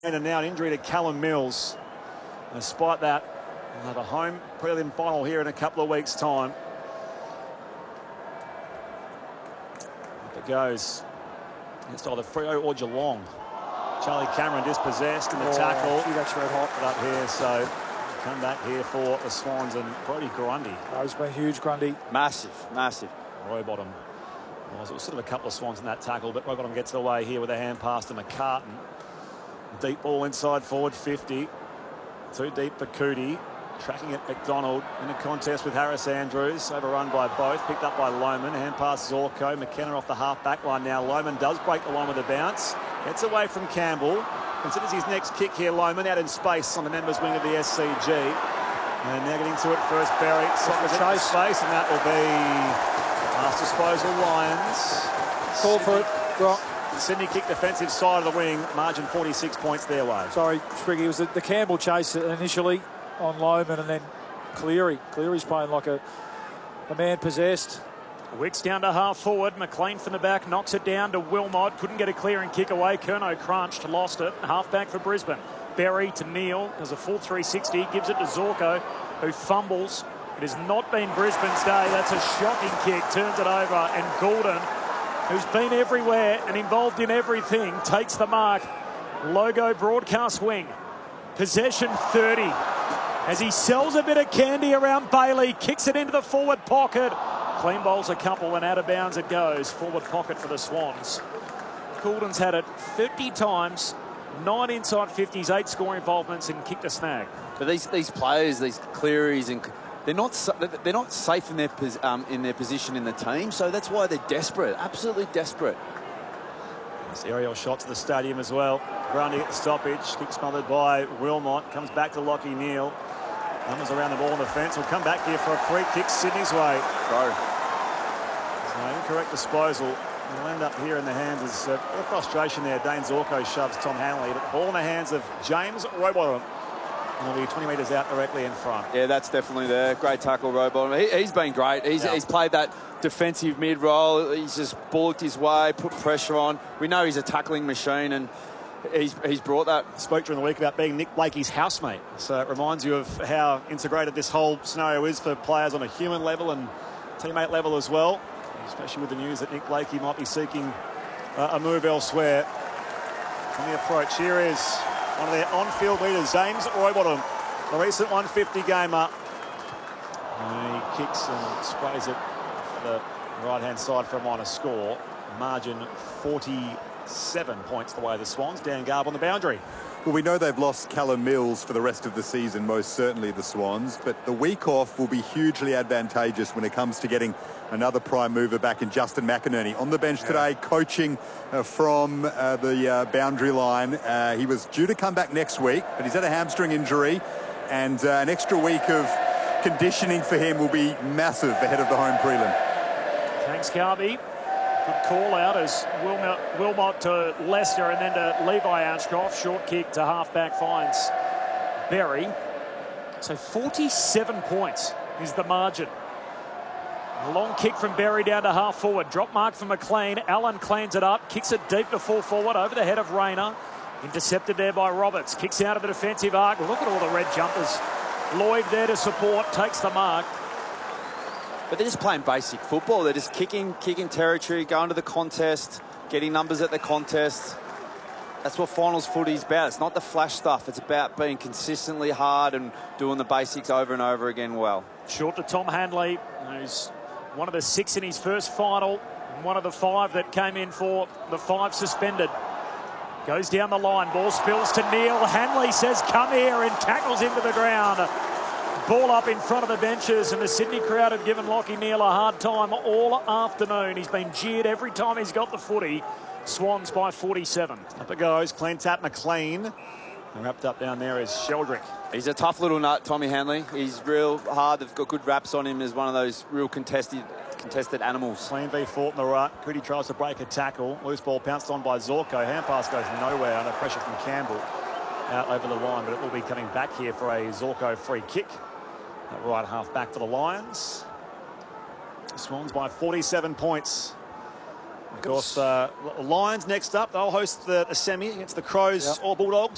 And now an injury to Callum Mills. Despite that, we'll have a home prelim final here in a couple of weeks' time. Up it goes. It's either Freo or Geelong. Charlie Cameron dispossessed in the tackle. That's red hot. Up here, so come back here for the Swans and Brodie Grundy. Oh, he's been huge, Grundy. Massive, massive. Rowbottom. Well, it was sort of a couple of Swans in that tackle, but Rowbottom gets it away here with a hand pass to McCartan. Deep ball inside forward 50. Too deep for Cootie. Tracking it McDonald in a contest with Harris Andrews. Overrun by both. Picked up by Lohman. Hand pass Zorko. McKenna off the half-back line now. Lohman does break the line with a bounce. Gets away from Campbell. Considers his next kick here. Lohman out in space on the members' wing of the SCG. And now getting to it first. Berry sockers it in space. And that will be last disposal Lions. Call for it. Right. Sydney kick defensive side of the wing. Margin 46 points their way. Sorry, Spriggy. It was the Campbell chase initially on Lohman, and then Cleary. Cleary's playing like a man possessed. Wicks down to half forward. McLean from the back knocks it down to Wilmot. Couldn't get a clearing kick away. Kerno crunched, lost it. Half back for Brisbane. Berry to Neal. Does a full 360. Gives it to Zorko, who fumbles. It has not been Brisbane's day. That's a shocking kick. Turns it over. And Goulden, who's been everywhere and involved in everything, takes the mark. Logo broadcast wing. Possession 30. As he sells a bit of candy around Bailey, kicks it into the forward pocket. Clean bowls a couple and out of bounds it goes. Forward pocket for the Swans. Goulden's had it 30 times, 9 inside 50s, 8 score involvements and kicked a snag. But these players, these Clearys, and they're not safe in their position in the team, so that's why they're desperate, absolutely desperate. This aerial shot to the stadium as well. Grundy at the stoppage, kick smothered by Wilmot, comes back to Lachie Neale. Numbers around the ball on the fence. Will come back here for a free kick Sydney's way. Throw. So incorrect disposal. Will end up here in the hands. There's a bit of frustration there. Dane Zorko shoves Tom Hanley. But ball in the hands of James Rowbottom. And he'll be 20 metres out directly in front. Yeah, that's definitely there. Great tackle, Rowbottom. He's been great. He's played that defensive mid-roll. He's just bullocked his way, put pressure on. We know he's a tackling machine, and he's brought that. Spoke during the week about being Nick Blakey's housemate. So it reminds you of how integrated this whole scenario is for players on a human level and teammate level as well. Especially with the news that Nick Blakey might be seeking a move elsewhere. On the approach, here is one of their on-field leaders, James Rowbottom, the recent 150 gamer. And he kicks and sprays it for the right-hand side for a minor score. Margin 47 points the way of the Swans. Dan Garb on the boundary. Well, we know they've lost Callum Mills for the rest of the season, most certainly the Swans, but the week off will be hugely advantageous when it comes to getting another prime mover back in Justin McInerney. On the bench today, coaching from the boundary line. He was due to come back next week, but he's had a hamstring injury, and an extra week of conditioning for him will be massive ahead of the home prelim. Thanks, Garby. Good call out as Wilmot to Lester and then to Levi Ashcroft. Short kick to half-back finds Berry. So 47 points is the margin. A long kick from Berry down to half-forward. Drop mark from McLean. Allen cleans it up. Kicks it deep to full forward over the head of Rayner. Intercepted there by Roberts. Kicks out of the defensive arc. Look at all the red jumpers. Lloyd there to support. Takes the mark. But they're just playing basic football. They're just kicking territory, going to the contest, getting numbers at the contest. That's what finals footy is about. It's not the flash stuff. It's about being consistently hard and doing the basics over and over again well. Short to Tom Hanley, who's one of the 6 in his first final, and one of the 5 that came in for the 5 suspended. Goes down the line, ball spills to Neale. Hanley says, come here, and tackles him to the ground. Ball up in front of the benches, and the Sydney crowd have given Lachie Neale a hard time all afternoon. He's been jeered every time he's got the footy. Swans by 47. Up it goes, clean tap McLean. And wrapped up down there is Sheldrick. He's a tough little nut, Tommy Hanley. He's real hard. They've got good wraps on him as one of those real contested animals. Clean v Fort in the right. Cootie tries to break a tackle. Loose ball pounced on by Zorko. Hand pass goes nowhere under pressure from Campbell. Out over the line, but it will be coming back here for a Zorko free kick. That right half back for the Lions. Swans by 47 points. Of course, Lions next up. They'll host the semi against the Crows or Bulldogs.